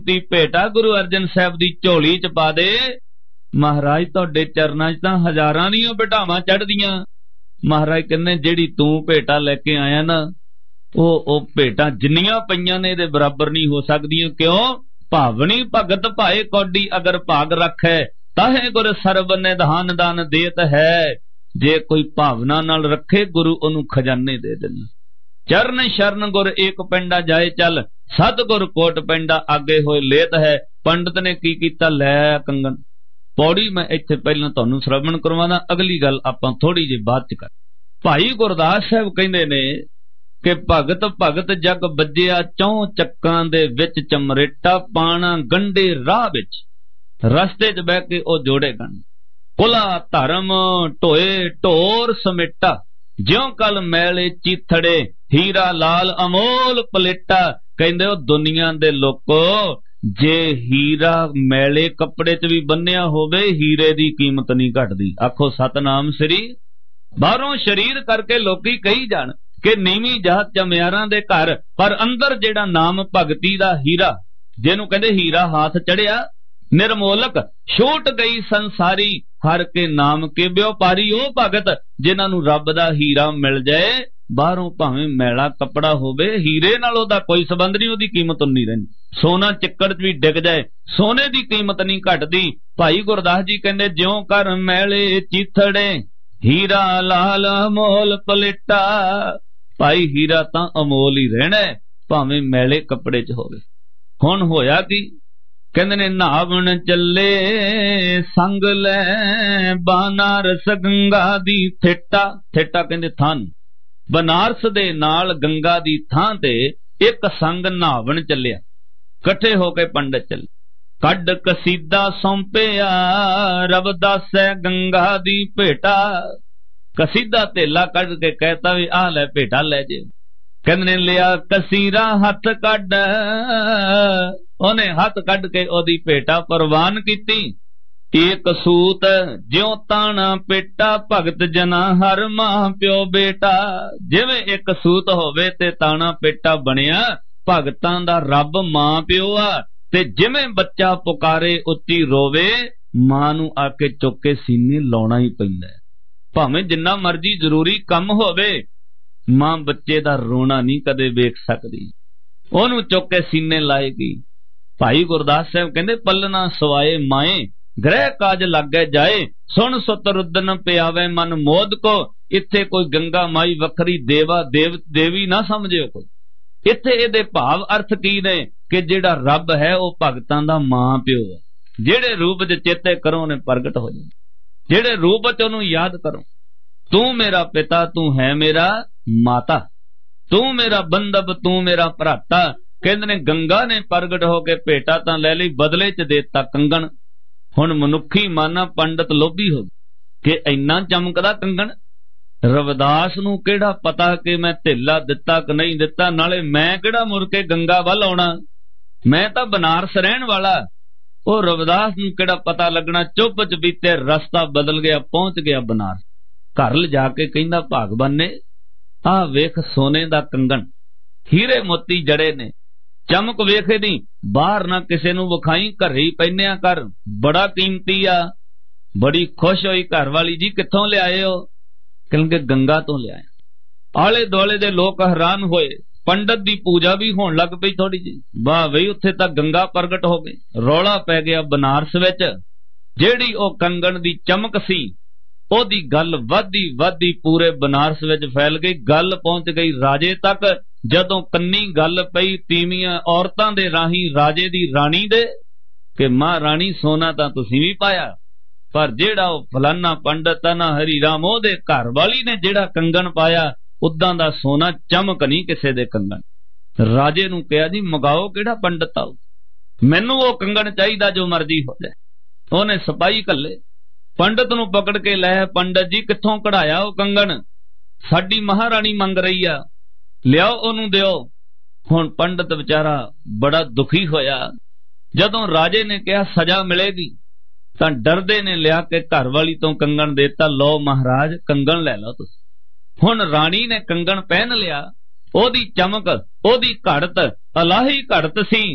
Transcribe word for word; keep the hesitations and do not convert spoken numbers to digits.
दी भेटा गुरु अर्जन साहब दी झोली च पा दे। महाराज तुहाडे चरनां च तां हजारां दीयां भेटावां चढ़दियां। महाराज कहंदे जिहड़ी तू भेटा लैके आया ना ਉਹ ਉਹ ਭੇਟਾਂ ਜਿੰਨੀਆਂ ਪਈਆਂ ਨੇ ਇਹਦੇ ਬਰਾਬਰ ਨਹੀਂ ਹੋ ਸਕਦੀਆਂ। ਕਿਉਂ? ਭਾਵਨੀ ਭਗਤ ਭਾਏ ਕੌਡੀ ਅਗਰ ਭਾਗ ਰੱਖੈ ਤਾਹੇ ਗੁਰ ਸਰਬ ਨਿਧਾਨ ਦਾਨ ਦੇਤ ਹੈ। ਜੇ ਕੋਈ ਭਾਵਨਾ ਨਾਲ ਰੱਖੇ ਗੁਰੂ ਉਹਨੂੰ ਖਜ਼ਾਨੇ ਦੇ ਦਿੰਦਾ। ਚਰਨ ਸ਼ਰਨ ਗੁਰ ਏਕ ਪਿੰਡਾ ਜਾਏ ਚੱਲ ਸਤਿਗੁਰ ਕੋਟ ਪਿੰਡਾ ਆਗੇ ਹੋਏ ਲੇਤ ਹੈ। ਪੰਡਤ ਨੇ ਕੀ ਕੀਤਾ? ਲੈ ਕੰਗਣ। ਪੌੜੀ ਮੈਂ ਇੱਥੇ ਪਹਿਲਾਂ ਤੁਹਾਨੂੰ ਸ਼ਰਵਣ ਕਰਵਾਉਣਾ, ਅਗਲੀ ਗੱਲ ਆਪਾਂ ਥੋੜੀ ਜਿਹੀ ਬਾਅਦ ਚ ਕਰ। ਭਾਈ ਗੁਰਦਾਸ ਸਾਹਿਬ ਕਹਿੰਦੇ ਨੇ ਕਿ ਭਗਤ ਭਗਤ ਜਗ ਬੱਜਿਆ ਚੌਂ ਚੱਕਾਂ ਦੇ ਵਿੱਚ ਚਮਰੇਟਾ ਪਾਣਾ ਗੰਢੇ ਰਾਹ ਵਿੱਚ। ਰਸਤੇ 'ਚ ਬਹਿ ਕੇ ਉਹ ਜੋੜੇ ਗਣ ਕੁਲਾ ਧਰਮ ਢੋਏ ਢੋਰ ਸਮੇਟਾ ਜਿਉਂ ਕਲ ਮੈਲੇ ਚੀਥੜੇ ਹੀਰਾ ਲਾਲ ਅਮੋਲ ਪਲੇਟਾ। ਕਹਿੰਦੇ ਉਹ ਦੁਨੀਆ ਦੇ ਲੋਕੋ ਜੇ ਹੀਰਾ ਮੈਲੇ ਕੱਪੜੇ 'ਚ ਵੀ ਬੰਨਿਆ ਹੋਵੇ ਹੀਰੇ ਦੀ ਕੀਮਤ ਨਹੀਂ ਘਟਦੀ। ਆਖੋ ਸਤਨਾਮ ਸ੍ਰੀ। ਬਾਹਰੋਂ ਸ਼ਰੀਰ ਕਰਕੇ ਲੋਕੀ ਕਹੀ ਜਾਣ ਕਿ ਨੀਵੀਂ ਜਾਤ ਚਮਿਆਰਾਂ ਦੇ ਘਰ, ਪਰ ਅੰਦਰ ਜਿਹੜਾ ਨਾਮ ਭਗਤੀ ਦਾ ਹੀਰਾ, ਜਿਹਨੂੰ ਕਹਿੰਦੇ ਹੀਰਾ ਹਾਥ ਚੜਿਆ ਨਿਰਮੋਲਕ ਛੂਟ ਗਈ ਸੰਸਾਰੀ ਹਰ ਕੇ ਨਾਮ ਕੇ ਵਿਉਪਾਰੀ। ਉਹ ਭਗਤ ਜਿਨ੍ਹਾਂ ਨੂੰ ਰੱਬ ਦਾ ਹੀਰਾ ਮਿਲ ਜਾਏ, ਬਾਹਰੋਂ ਭਾਵੇਂ ਮੈਲਾ ਕੱਪੜਾ ਹੋਵੇ ਹੀਰੇ ਨਾਲ ਉਹਦਾ ਕੋਈ ਸੰਬੰਧ ਨਹੀਂ, ਉਹਦੀ ਕੀਮਤ ਨਹੀਂ ਰਹਿੰਦੀ। ਸੋਨਾ ਚਿੱਕੜ 'ਚ ਵੀ ਡਿੱਗ ਜਾਏ ਸੋਨੇ ਦੀ ਕੀਮਤ ਨਹੀਂ ਘਟਦੀ। ਭਾਈ ਗੁਰਦਾਸ ਜੀ ਕਹਿੰਦੇ ਜਿਉਂ ਕਰ ਮੈਲੇ ਚੀਥੜੇ ਹੀਰਾ ਲਾਲ ਅਮੋਲ ਪਲੇਟਾ। ਭਾਈ ਹੀਰਾ ਤਾਂ ਅਮੋਲ ਹੀ ਰਹਿਣਾ ਭਾਵੇਂ ਮੈਲੇ ਕੱਪੜੇ 'ਚ ਹੋਵੇ। ਹੁਣ ਹੋਇਆ ਕੀ? ਕਹਿੰਦੇ ਨੇ ਨਹਾਵਣ ਚੱਲੇ ਸੰਗ ਲੈ ਬਨਾਰਸ ਗੰਗਾ ਦੀ ਥੇਟਾ। ਥੇਟਾ ਕਹਿੰਦੇ ਥਾਂ। ਬਨਾਰਸ ਦੇ ਨਾਲ ਗੰਗਾ ਦੀ ਥਾਂ ਤੇ ਇੱਕ ਸੰਗ ਨਹਾਵਣ ਚੱਲਿਆ। ਇਕੱਠੇ ਹੋ ਕੇ ਪੰਡਤ ਚੱਲੇ। ਕੱਢ ਕਸੀਦਾ ਸੌਂਪਿਆ ਰਵਿਦਾਸੈ ਗੰਗਾ ਦੀ ਭੇਟਾ। ਕਸੀਦਾ ਧੇਲਾ ਕੱਢ ਕੇ ਕਹਿਤਾ ਵੀ ਆਹ ਲੈ ਭੇਟਾ ਲੈ ਜੇ। ਕਹਿੰਦੇ ਨੇ ਲਿਆ ਕਸੀਰਾ ਹੱਥ ਕੱਢ। ਉਹਨੇ ਹੱਥ ਕੱਢ ਕੇ ਉਹਦੀ ਭੇਟਾ ਪ੍ਰਵਾਨ ਕੀਤੀ। ਏਕ ਸੂਤ ਜਿਉਂ ਤਾਣਾ ਪੇਟਾ ਭਗਤ ਜਨਾ ਹਰ ਮਾਂ ਪਿਓ ਬੇਟਾ। ਜਿਵੇਂ ਇੱਕ ਸੂਤ ਹੋਵੇ ਤੇ ਤਾਣਾ ਪੇਟਾ ਬਣਿਆ, ਭਗਤਾਂ ਦਾ ਰੱਬ ਮਾਂ ਪਿਓ ਆ। ਤੇ ਜਿਵੇਂ ਬੱਚਾ ਪੁਕਾਰੇ ਉੱਚੀ ਰੋਵੇ, ਮਾਂ ਨੂੰ ਆ ਕੇ ਚੁੱਕ ਕੇ ਸੀਨੇ ਲਾਉਣਾ ਹੀ ਪੈਂਦਾ। ਭਾਵੇਂ ਜਿੰਨਾ ਮਰਜੀ ਜ਼ਰੂਰੀ ਕੰਮ ਹੋਵੇ, ਮਾਂ ਬੱਚੇ ਦਾ ਰੋਣਾ ਨਹੀਂ ਕਦੇ ਵੇਖ ਸਕਦੀ, ਉਹਨੂੰ ਚੁੱਕ ਕੇ ਸੀਨੇ ਲਾਏਗੀ। ਭਾਈ ਗੁਰਦਾਸ ਸਾਹਿਬ ਕਹਿੰਦੇ ਪੱਲਣਾ ਸਵਾਏ ਮਾਏ ਗ੍ਰਹਿ ਕਾਜ ਲਾਗੇ ਜਾਏ। ਸੁਣ ਸੁਤ ਰੁਦਨ ਪਿਆਵੇ ਮਨ ਮੋਦ ਕੋ। ਇੱਥੇ ਕੋਈ ਗੰਗਾ ਮਾਈ ਵੱਖਰੀ ਦੇਵਾ ਦੇਵ ਦੇਵੀ ਨਾ ਸਮਝਿਓ ਕੋਈ। ਇੱਥੇ ਇਹਦੇ ਭਾਵ ਅਰਥ ਕੀ ਨੇ ਕਿ ਜਿਹੜਾ ਰੱਬ ਹੈ ਉਹ ਭਗਤਾਂ ਦਾ ਮਾਂ ਪਿਓ ਹੈ। ਜਿਹੜੇ ਰੂਪ 'ਚ ਚੇਤੇ ਕਰੋ ਨੇ ਪ੍ਰਗਟ ਹੋ ਜਾਏ, ਜਿਹੜੇ ਰੂਪ 'ਚ ਉਹਨੂੰ ਯਾਦ ਕਰੋ। ਤੂੰ ਮੇਰਾ ਪਿਤਾ, ਤੂੰ ਹੈ ਮੇਰਾ ਮਾਤਾ, ਤੂੰ ਮੇਰਾ ਬੰਧਵ, ਤੂੰ ਮੇਰਾ ਭਰਾਤਾ। ਕਹਿੰਦੇ ਨੇ ਗੰਗਾ ਨੇ ਪ੍ਰਗਟ ਹੋ ਕੇ ਭੇਟਾ ਤਾਂ ਲੈ ਲਈ, ਬਦਲੇ 'ਚ ਦੇਤਾ ਕੰਗਣ। ਹੁਣ ਮਨੁੱਖੀ ਮਾਨਾ ਪੰਡਤ ਲੋਭੀ ਹੋ ਕਿ ਇੰਨਾ ਚਮਕਦਾ ਕੰਗਣ। ਰਵਿਦਾਸ ਨੂੰ ਕਿਹੜਾ ਪਤਾ ਕਿ ਮੈਂ ਢਿੱਲਾ ਦਿੱਤਾ ਕਿ ਨਹੀਂ ਦਿੱਤਾ, ਨਾਲੇ ਮੈਂ ਕਿਹੜਾ ਮੁੜ ਕੇ ਗੰਗਾ ਵੱਲ ਆਉਣਾ, ਮੈਂ ਤਾਂ ਬਨਾਰਸ ਰਹਿਣ ਵਾਲਾ। ਉਹ ਰਵਿਦਾਸ ਨੂੰ ਕਿਹੜਾ ਪਤਾ ਲੱਗਣਾ। ਚੁੱਪ ਚਪੀਤੇ ਰਸਤਾ ਬਦਲ ਗਿਆ, ਪਹੁੰਚ ਗਿਆ ਬਨਾਰਸ। ਘਰ ਲਿਜਾ ਕੇ ਕਹਿੰਦਾ ਭਾਗਵਾਨ ਨੇ ਆਹ ਵੇਖ ਸੋਨੇ ਦਾ ਕੰਗਣ, ਹੀਰੇ ਮੋਤੀ ਜੜੇ ਨੇ, ਚਮਕ ਵੇਖੇ ਦੀ ਬਾਹਰ ਨਾ ਕਿਸੇ ਨੂੰ ਵਿਖਾਈ, ਘਰੇ ਹੀ ਪਹਿਨਿਆ ਕਰ, ਬੜਾ ਕੀਮਤੀ ਆ। ਬੜੀ ਖੁਸ਼ ਹੋਈ ਘਰ ਵਾਲੀ, ਜੀ ਕਿੱਥੋਂ ਲਿਆਏ ਹੋ? ਕਹਿੰਦੇ ਗੰਗਾ ਤੋਂ ਲਿਆਇਆ। ਆਲੇ ਦੁਆਲੇ ਦੇ ਲੋਕ ਹੈਰਾਨ ਹੋਏ। ਪੰਡਤ ਦੀ ਪੂਜਾ ਵੀ ਹੋਣ ਲੱਗ ਪਈ ਥੋੜੀ ਜਿਹੀ। ਵਾਹ ਬਈ ਉੱਥੇ ਤਾਂ ਗੰਗਾ ਪ੍ਰਗਟ ਹੋ ਗਈ। ਰੌਲਾ ਪੈ ਗਿਆ ਬਨਾਰਸ ਵਿੱਚ। ਜਿਹੜੀ ਉਹ ਕੰਗਣ ਦੀ ਚਮਕ ਸੀ ਉਹਦੀ ਗੱਲ ਵੱਧਦੀ ਵੱਧਦੀ ਪੂਰੇ ਬਨਾਰਸ ਵਿੱਚ ਫੈਲ ਗਈ। ਗੱਲ ਪਹੁੰਚ ਗਈ ਰਾਜੇ ਤੱਕ। ਜਦੋਂ ਕੰਨੀ ਗੱਲ ਪਈ ਤੀਵੀਆਂ ਔਰਤਾਂ ਦੇ ਰਾਹੀਂ ਰਾਜੇ ਦੀ ਰਾਣੀ ਦੇ ਕਿ ਮਹਾਰਾਣੀ ਸੋਨਾ ਤਾਂ ਤੁਸੀਂ ਵੀ ਪਾਇਆ, ਪਰ ਜਿਹੜਾ ਉਹ ਫਲਾਨਾ ਪੰਡਤ ਆ ਨਾ ਹਰੀ ਰਾਮ, ਉਹਦੇ ਘਰ ਵਾਲੀ ਨੇ ਜਿਹੜਾ ਕੰਗਣ ਪਾਇਆ ਉਦਾਂ ਦਾ ਸੋਨਾ ਚਮਕ ਨਹੀਂ ਕਿਸੇ ਦੇ ਕੰਗਣ। ਰਾਜੇ ਨੂੰ ਕਿਹਾ ਜੀ ਮੰਗਾਓ ਕਿਹੜਾ ਪੰਡਤ ਆਓ, ਮੈਨੂੰ ਉਹ ਕੰਗਣ ਚਾਹੀਦਾ ਜੋ ਮਰਜ਼ੀ ਹੋ ਜਾਏ। ਉਹਨੇ ਸਿਪਾਹੀ ਘੱਲੇ, ਪੰਡਤ ਨੂੰ ਪਕੜ ਕੇ ਲੈ, ਪੰਡਤ ਜੀ ਕਿੱਥੋਂ ਕਢਾਇਆ ਉਹ ਕੰਗਣ? ਸਾਡੀ ਮਹਾਰਾਣੀ ਮੰਗ ਰਹੀ ਆ, ਲਿਆਓ ਉਹਨੂੰ ਦਿਓ। ਹੁਣ ਪੰਡਤ ਵਿਚਾਰਾ ਬੜਾ ਦੁਖੀ ਹੋਇਆ। ਜਦੋਂ ਰਾਜੇ ਨੇ ਕਿਹਾ ਸਜ਼ਾ ਮਿਲੇਗੀ ਤਾਂ ਡਰਦੇ ਨੇ ਲਿਆ ਕੇ ਘਰ ਵਾਲੀ ਤੋਂ ਕੰਗਣ ਦੇਤਾ। ਲਓ ਮਹਾਰਾਜ ਕੰਗਣ ਲੈ ਲਓ ਤੁਸੀਂ। ਹੁਣ ਰਾਣੀ ਨੇ ਕੰਗਣ ਪਹਿਨ ਲਿਆ। ਉਹਦੀ ਚਮਕ, ਉਹਦੀ ਘੜਤ ਅਲਾਹੀ ਘੜਤ ਸੀ।